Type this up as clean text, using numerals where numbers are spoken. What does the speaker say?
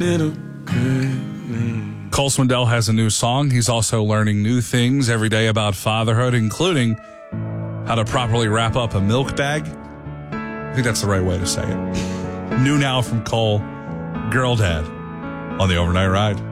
Cole Swindell has a new song. He's also learning new things every day about fatherhood, including how to properly wrap up a milk bag. I think that's the right way to say it. New now from Cole, Girl Dad, on the Overnight Ride.